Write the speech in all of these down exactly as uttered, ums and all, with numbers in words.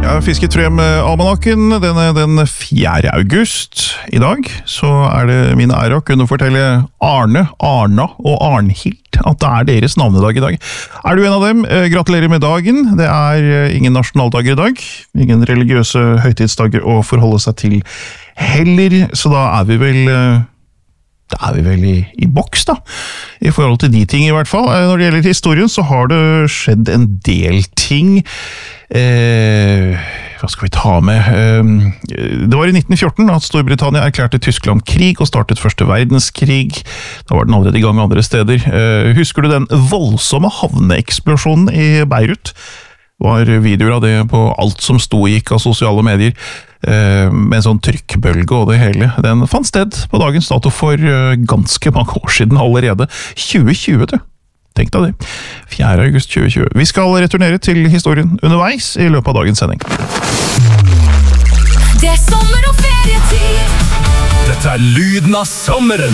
Jeg har fisket frem almanakken. Den er den fjerde august. I dag så er det min ære å kunne fortelle Arne, Arna og Arnhild at det er deres navnedag i dag. Er du en av dem? Gratulerer med dagen. Det er ingen nasjonaldager i dag. Ingen religiøse høytidsdager å forholde seg til heller. Så da er vi vel... Da er vi vel i, i boks da, i forhold til de ting i hvert fall. Når det gjelder historien så har det skjedd en del ting. Eh, hva skal vi ta med? Eh, det var i nitten fjorten at Storbritannia erklærte Tyskland krig og startet første verdenskrig. Da var den allerede i gang andre steder. Eh, husker du den voldsomme havneeksplosjonen i Beirut? Det var videoer av det på alt som sto og gikk av sosiale medier. Med en sånn trykkbølge og det hele. Den fant sted på dagens dato for ganske mange år siden allerede. tjue tjue, du. Tenk deg det. fjerde august tjue tjue. Vi skal returnere til historien underveis i løpet av dagens sending. Det er sommer og ferietid. Dette er lyden av sommeren.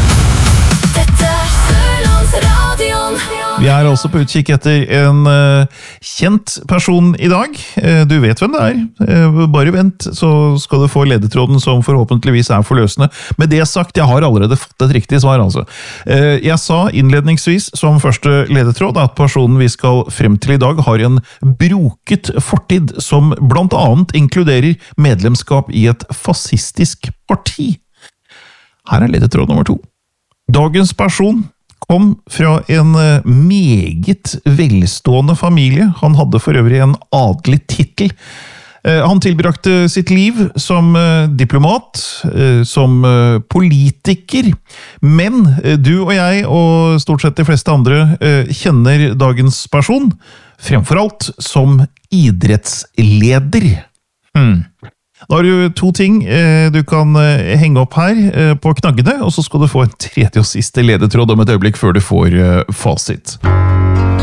Dette er Sørlandsradion. Vi er også på utkikk etter en uh, kjent person i dag. Uh, du vet hvem det er. Uh, bare vent, så skal du få ledetråden som forhåpentligvis er forløsende. Med det sagt, jeg har allerede fått et riktig svar, altså. Uh, jeg sa innledningsvis som første ledetråd at personen vi skal frem til i dag har en broket fortid som blant annet inkluderer medlemskap i et fascistisk parti. Her er ledetråd nummer to. Dagens person kom fra en meget velstående familie. Han hadde for øvrig en adelig titel. Han tilbrakte sitt liv som diplomat, som politiker, men du og jeg, og stort sett de fleste andre, kjenner dagens person, fremfor alt som idrettsleder. Hmm. Da har du to ting du kan henge opp her på knaggene, og så skal du få en tredje og siste ledetråd om et øyeblikk før du får fasit.